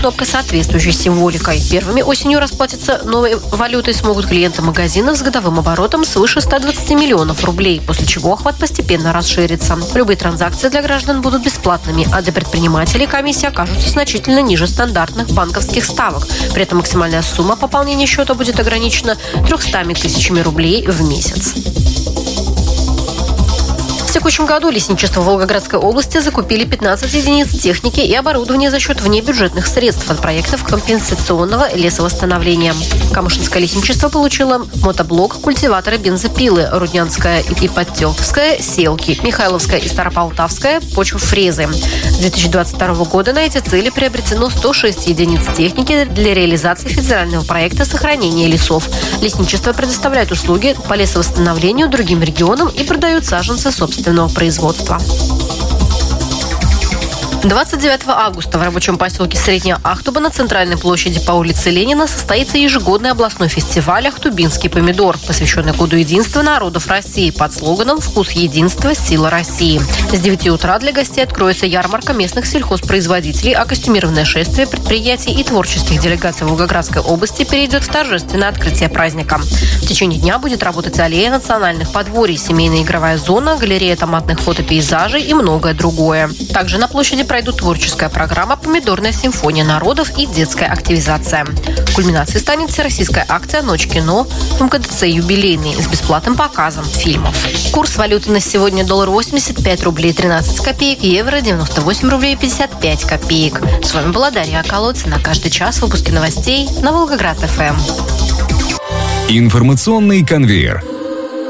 кнопка с соответствующей символикой. Первыми осенью расплатиться новой валютой смогут клиенты магазинов с годовым оборотом свыше 120 миллионов рублей, после чего охват постепенно расширится. Любые транзакции для граждан будут бесплатными, а для предпринимателей комиссии окажутся значительно ниже стандартных банковских ставок. При этом максимальная сумма пополнения счета будет ограничена 300 тысячами рублей в месяц. В текущем году лесничество Волгоградской области закупили 15 единиц техники и оборудования за счет внебюджетных средств от проектов компенсационного лесовосстановления. Камышинское лесничество получило мотоблок, культиваторы, бензопилы, Руднянская и Подтелковская селки, Михайловская и Старополтавская почвофрезы. С 2022 года на эти цели приобретено 106 единиц техники для реализации федерального проекта сохранения лесов. Лесничество предоставляет услуги по лесовосстановлению другим регионам и продают саженцы собственного производства. 29 августа в рабочем поселке Средняя Ахтуба на центральной площади по улице Ленина состоится ежегодный областной фестиваль «Ахтубинский помидор», посвященный Году единства народов России под слоганом «Вкус единства, сила России». С 9 утра для гостей откроется ярмарка местных сельхозпроизводителей, а костюмированное шествие предприятий и творческих делегаций Волгоградской области перейдет в торжественное открытие праздника. В течение дня будет работать аллея национальных подворий, семейная игровая зона, галерея томатных фотопейзажей и многое другое. Также на площади пройдут творческая программа «Помидорная симфония народов» и детская активизация. Кульминацией станет всероссийская акция «Ночь кино» в МКДЦ «Юбилейный» с бесплатным показом фильмов. Курс валюты на сегодня: доллар 85 рублей 13 копеек, евро 98 рублей 55 копеек. С вами была Дарья Околодца. На каждый час выпуски новостей на Волгоград ФМ. Информационный конвейер.